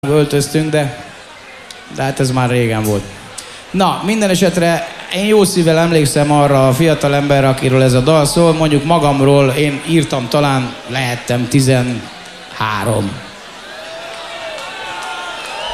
öltöztünk, de hát ez már régen volt. Na, minden esetre én jó szívvel emlékszem arra a fiatal emberre, akiről ez a dal szól. Mondjuk magamról én írtam, talán lehettem 13.